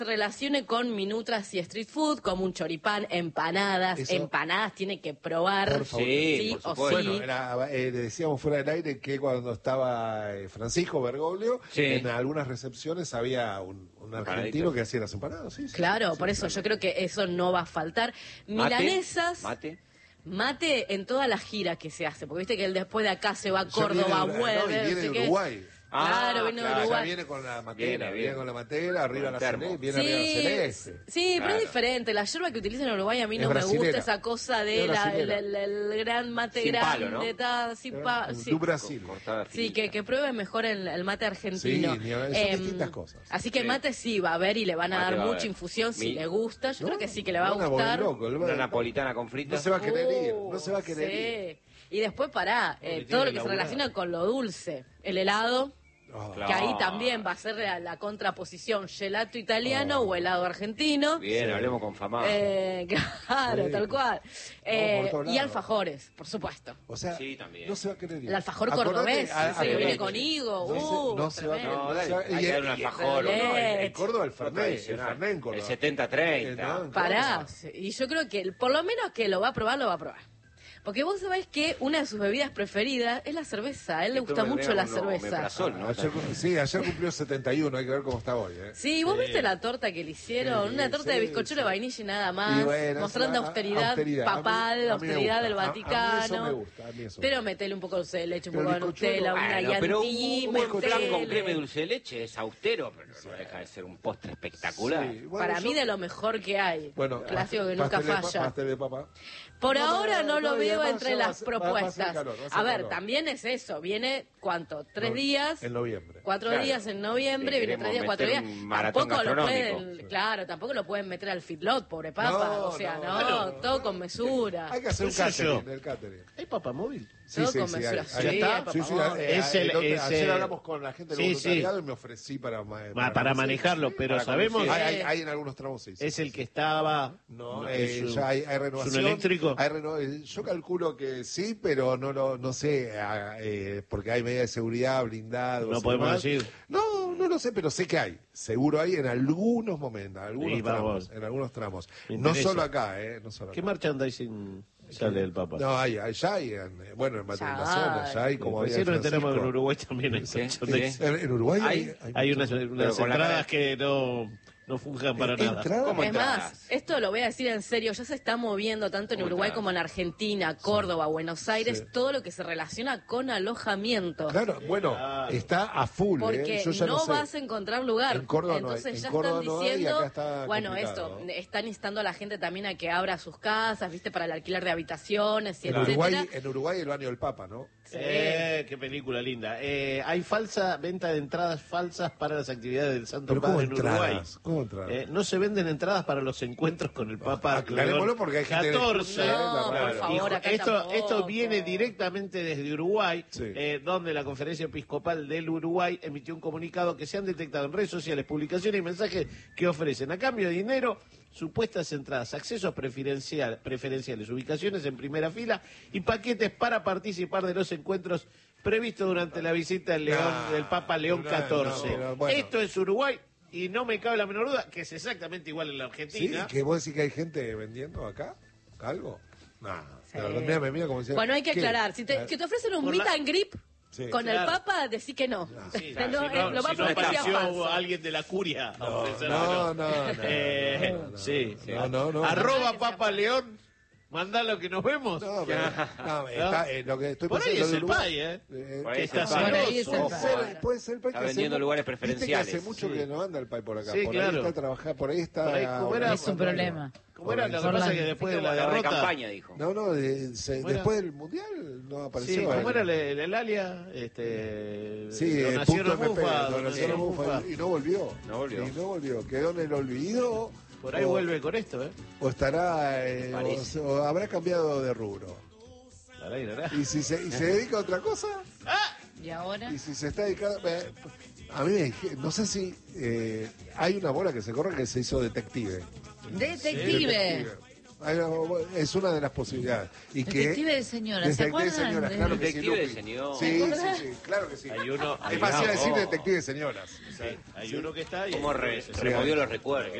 relacione con minutras y street food, como un choripán, empanadas. Eso, empanadas tiene que probar. Por favor. Sí, por o bueno, sí. Decíamos fuera del aire que cuando estaba Francisco Bergoglio, en algunas recepciones había un argentino que hacía las empanadas. Sí, claro, por eso yo creo que eso no va a faltar. Milanesas. Mate en toda la gira que se hace, porque viste que él después de acá se va a Córdoba, vuelve. Viene de Uruguay. Claro, viene de Uruguay. Ya viene con la matera, viene con la matera, arriba la celeste, viene arriba la celeste. Sí, pero es diferente. La yerba que utilizan en Uruguay a mí no me gusta esa cosa de el gran mate sin grande, palo, ¿no? Tal, sin palo. Sí. Brasil. Sí, que pruebe mejor el mate argentino. Sí, son distintas cosas. Así que mate sí va a ver y le van a dar mucha infusión si le gusta. Yo creo que sí que le va a gustar. Una napolitana con fritas. No se va a querer ir, no se va a querer ir. Y después todo lo que se relaciona con lo dulce. El helado. Que ahí también va a ser la contraposición, gelato italiano o helado argentino. Bien, hablemos con Famá. Claro, tal cual. Y alfajores, por supuesto. O sea, también. No se va a querer ir. El alfajor cordobés, que viene con higo. No se va a querer ir. Hay que dar un alfajor. En Córdoba el Fernet en Córdoba. El 70-30. Pará, y yo creo que por lo menos que lo va a probar. Porque vos sabés que una de sus bebidas preferidas es la cerveza. A él le gusta mucho la cerveza. Ayer cumplió 71, hay que ver cómo está hoy. Sí, vos viste la torta que le hicieron, una torta de bizcochuelo de vainilla y nada más, mostrando austeridad papal, austeridad del Vaticano. A mí eso me gusta. Pero metele un poco de dulce de leche, un poco de Nutella, una Yantilly. Pero un flan con crema y dulce de leche es austero, pero no deja de ser un postre espectacular. Para mí de lo mejor que hay. Bueno, clásico que nunca falla. Pastel de papa. Por ahora no lo veo entre las propuestas. A ver, también es eso. Viene, ¿cuánto? 3 días. En noviembre. 4 días en noviembre. Viene 3 días, 4 días. Tampoco lo pueden meter al feedlot, pobre papa. Todo con mesura. Hay que hacer un catering. ¿Hay papa móvil? Sí, con mesura. Ayer hablamos con la gente del voluntariado y me ofrecí para manejarlo, pero sabemos... Hay en algunos tramos, sí. Es el que estaba... No, ya hay renovación. ¿Es un eléctrico? Yo calculo que sí, pero no sé, porque hay medidas de seguridad, blindados. No podemos decir. No lo sé, pero sé que hay. Seguro hay en algunos momentos, en algunos tramos. No solo acá, no solo acá. ¿Qué merchandising sale del Papa? No, ya hay, bueno, en zona, ya hay como había. Recién tenemos en Uruguay también. En Uruguay hay unas entradas que no funjan para nada. Es más, esto lo voy a decir en serio, ya se está moviendo tanto en Uruguay como en Argentina, Córdoba, Buenos Aires, todo lo que se relaciona con alojamiento. Claro, bueno, está a full. Porque yo ya no vas a encontrar lugar. En Córdoba entonces ya están diciendo, bueno, esto, están instando a la gente también a que abra sus casas, viste, para el alquiler de habitaciones y en Uruguay el baño del Papa, ¿no? Sí. Qué película linda. Hay venta de entradas falsas para las actividades del Santo Padre en Uruguay. No se venden entradas para los encuentros con el Papa. Aclarémoslo porque hay gente 14. Por favor, esto viene directamente desde Uruguay, donde la Conferencia Episcopal del Uruguay emitió un comunicado que se han detectado en redes sociales, publicaciones y mensajes que ofrecen a cambio de dinero supuestas entradas, accesos preferenciales, ubicaciones en primera fila y paquetes para participar de los encuentros previstos durante la visita del Papa León XIV. Esto es Uruguay. Y no me cabe la menor duda que es exactamente igual en la Argentina. ¿Sí? ¿Que vos decís que hay gente vendiendo acá algo? Mira como decía. Bueno, hay que aclarar. Si te ofrecen un meet and grip con el Papa, decís que no. Lo va a proponer alguien de la curia. Arroba Papa León. Mandalo que nos vemos. Lo que estoy por ahí es el país, que está celoso. Puede ser el país está vendiendo lugares preferenciales. Hace mucho que no anda el país por acá. Sí, por ahí está trabajando, por ahí está. Es un problema. ¿Cómo era? Lo que pasa es que después de la derrota... campaña, dijo. Después del Mundial no apareció. Sí, ¿cómo era el alia? Donación Mufa. Y no volvió. Quedó en el olvido. Por ahí vuelve con esto, O estará, o habrá cambiado de rubro. Y si se dedica a otra cosa. ¿Y ahora? Y si se está dedicando. A mí no sé si hay una bola que se corre que se hizo detective. Detective. Es una de las posibilidades. Y Detective de señoras, ¿se Detective de acuerdan? señoras, claro que sí. Detective de señoras. Sí, claro que sí. Es fácil decir detective de señoras. Hay uno que está y ¿Cómo removió los recuerdos?